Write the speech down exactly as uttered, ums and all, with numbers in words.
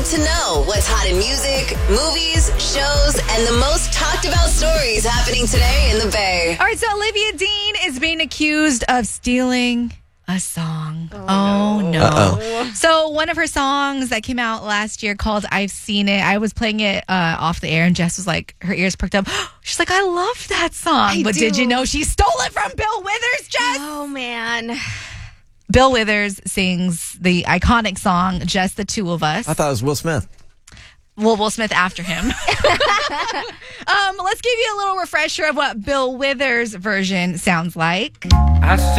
need to know what's hot in music, movies, shows, and the most talked about stories happening today in the Bay. All right, so Olivia Dean is being accused of stealing a song. Oh, oh no. Uh-oh. So one of her songs that came out last year called I've Seen It. I was playing it uh, off the air and Jess was like, her ears perked up. She's like, I love that song. I but do. did you know she stole it from Bill Withers, Jess? Oh, man. Bill Withers sings the iconic song, Just the Two of Us. I thought it was Will Smith. Well, Will Smith after him. um, let's give you a little refresher of what Bill Withers' version sounds like. I